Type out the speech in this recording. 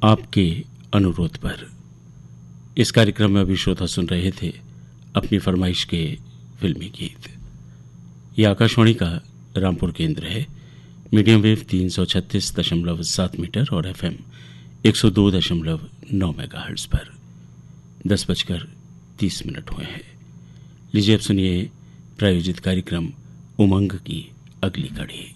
आपके अनुरोध पर। इस कार्यक्रम में अभी श्रोता सुन रहे थे अपनी फरमाइश के फिल्मी गीत। यह आकाशवाणी का रामपुर केंद्र है। मीडियम वेव 336.7 मीटर और FM 102.9 मेगाहर्ट्ज पर 10:30 हुए हैं। लीजिए अब सुनिए प्रायोजित कार्यक्रम उमंग की अगली कड़ी।